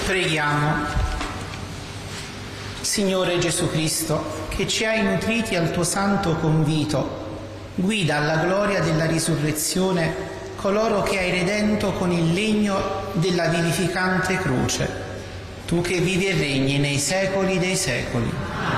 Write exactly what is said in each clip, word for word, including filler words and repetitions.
Preghiamo. Signore Gesù Cristo, che ci hai nutriti al tuo santo convito, guida alla gloria della risurrezione coloro che hai redento con il legno della vivificante croce, tu che vivi e regni nei secoli dei secoli.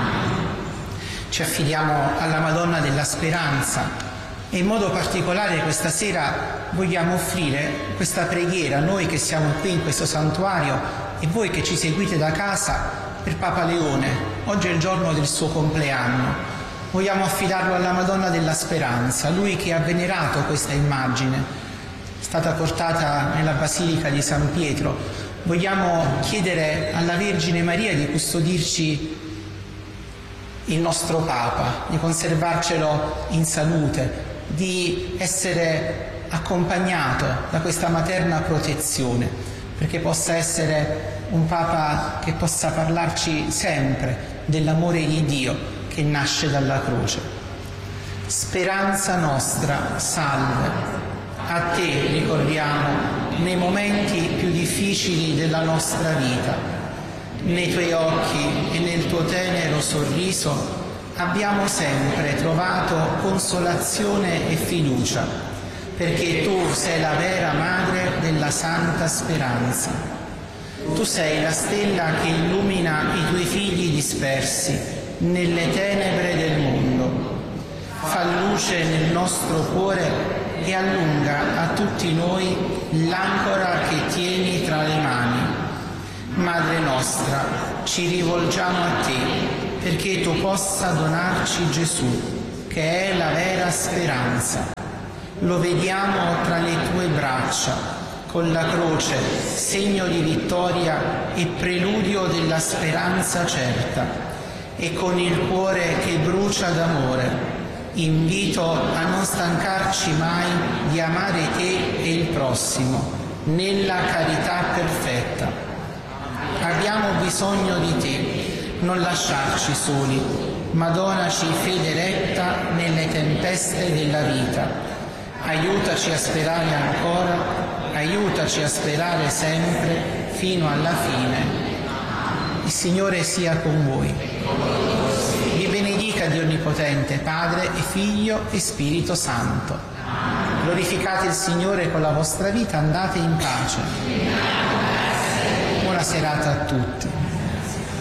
Ci affidiamo alla Madonna della Speranza e in modo particolare questa sera vogliamo offrire questa preghiera, noi che siamo qui in questo santuario e voi che ci seguite da casa, per Papa Leone. Oggi è il giorno del suo compleanno. Vogliamo affidarlo alla Madonna della Speranza, lui che ha venerato questa immagine, è stata portata nella Basilica di San Pietro. Vogliamo chiedere alla Vergine Maria di custodirci il nostro Papa, di conservarcelo in salute, di essere accompagnato da questa materna protezione, perché possa essere un Papa che possa parlarci sempre dell'amore di Dio che nasce dalla croce. Speranza nostra, salve, a te ricordiamo nei momenti più difficili della nostra vita. Nei tuoi occhi e nel tuo tenero sorriso abbiamo sempre trovato consolazione e fiducia, perché tu sei la vera madre della santa speranza. Tu sei la stella che illumina i tuoi figli dispersi nelle tenebre del mondo. Fa luce nel nostro cuore e allunga a tutti noi l'ancora che tieni tra le mani. Madre nostra, ci rivolgiamo a te perché tu possa donarci Gesù, che è la vera speranza. Lo vediamo tra le tue braccia, con la croce, segno di vittoria e preludio della speranza certa, e con il cuore che brucia d'amore, invito a non stancarci mai di amare te e il prossimo, nella carità perfetta. Abbiamo bisogno di te, non lasciarci soli, ma donaci fede retta nelle tempeste della vita. Aiutaci a sperare ancora, aiutaci a sperare sempre fino alla fine. Il Signore sia con voi. Vi benedica Dio Onnipotente, Padre e Figlio e Spirito Santo. Glorificate il Signore con la vostra vita, andate in pace. Buona serata a tutti.